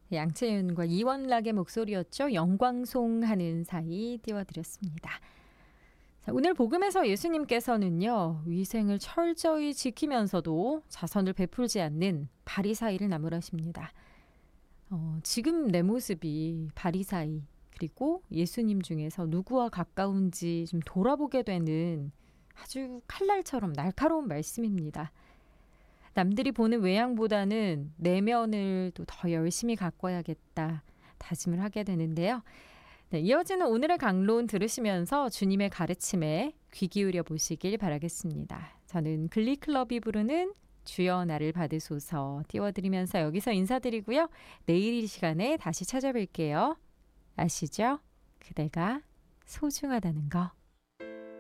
양채윤과 이원락의 목소리였죠. 영광송하는 사이 띄워드렸습니다. 자, 오늘 복음에서 예수님께서는요. 위생을 철저히 지키면서도 자선을 베풀지 않는 바리사이를 나무라십니다. 지금 내 모습이 바리사이 그리고 예수님 중에서 누구와 가까운지 좀 돌아보게 되는 아주 칼날처럼 날카로운 말씀입니다. 남들이 보는 외양보다는 내면을 또 더 열심히 가꿔야겠다 다짐을 하게 되는데요. 네, 이어지는 오늘의 강론 들으시면서 주님의 가르침에 귀 기울여 보시길 바라겠습니다. 저는 글리클럽이 부르는 주여 나를 받으소서 띄워드리면서 여기서 인사드리고요. 내일 이 시간에 다시 찾아뵐게요. 아시죠? 그대가 소중하다는 거.